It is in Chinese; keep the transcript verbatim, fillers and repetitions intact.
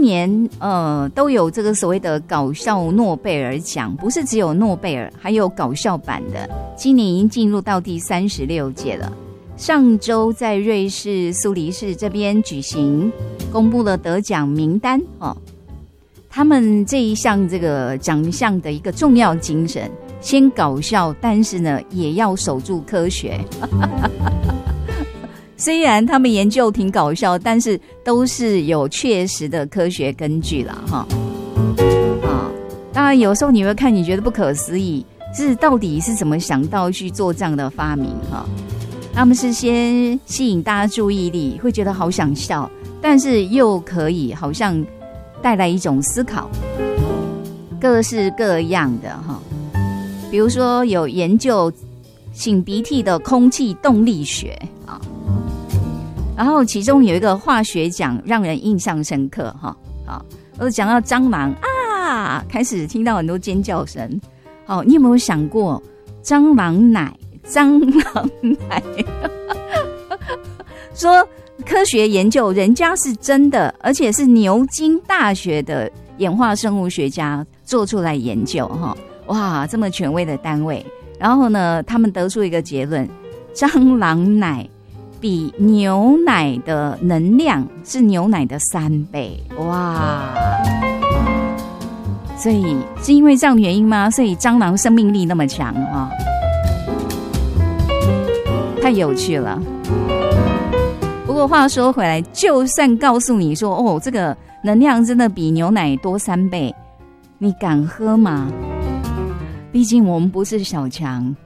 年呃都有这个所谓的搞笑诺贝尔奖，不是只有诺贝尔，还有搞笑版的。今年已经进入到第三十六届了。上周在瑞士苏黎世这边举行，公布了得奖名单哦。他们这一项这个奖项的一个重要精神，先搞笑，但是呢也要守住科学。虽然他们研究挺搞笑，但是都是有确实的科学根据啦哈。啊，当然有时候你会看，你觉得不可思议，是到底是怎么想到去做这样的发明哈？他们是先吸引大家注意力，会觉得好想笑，但是又可以好像带来一种思考，各式各样的哈。比如说有研究擤鼻涕的空气动力学啊，然后其中有一个化学奖让人印象深刻哈。好，我讲到蟑螂啊，开始听到很多尖叫声。好，你有没有想过蟑螂奶？蟑螂奶说科学研究人家是真的，而且是牛津大学的演化生物学家做出来研究哈，哇，这么权威的单位。然后呢，他们得出一个结论，蟑螂奶比牛奶的能量是牛奶的三倍，哇！所以是因为这样的原因吗？所以蟑螂生命力那么强啊，太有趣了。不过话说回来，就算告诉你说哦，这个能量真的比牛奶多三倍，你敢喝吗？毕竟我们不是小强，